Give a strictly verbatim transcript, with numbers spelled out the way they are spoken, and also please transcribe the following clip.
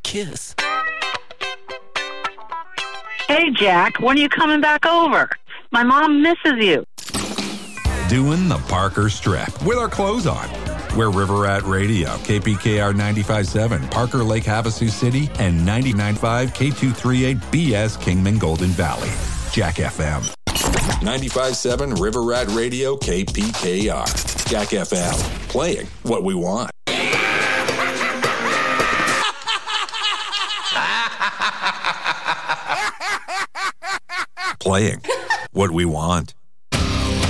kiss. Hey, Jack, when are you coming back over? My mom misses you. Doing the Parker Strip with our clothes on. We're River Rat Radio, K P K R ninety-five point seven, Parker Lake, Havasu City, and ninety-nine point five K two thirty-eight B S, Kingman, Golden Valley. Jack F M. ninety-five point seven River Rat Radio, K P K R. Jack F M. Playing what we want. Playing what we want.